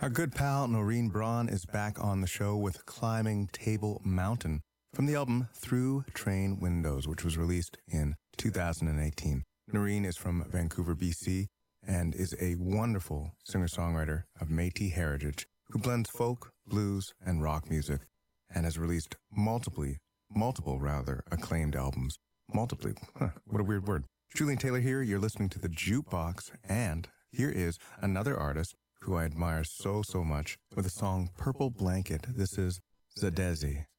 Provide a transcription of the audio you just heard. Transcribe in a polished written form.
Our good pal Noreen Braun is back on the show with Climbing Table Mountain from the album Through Train Windows, which was released in 2018. Noreen is from Vancouver, BC, and is a wonderful singer-songwriter of Métis heritage who blends folk, blues, and rock music, and has released multiple acclaimed albums. Multiply. What a weird word. Julian Taylor here. You're listening to The Jukebox, and here is another artist who I admire so much with the song Purple Blanket. This is Zadezi.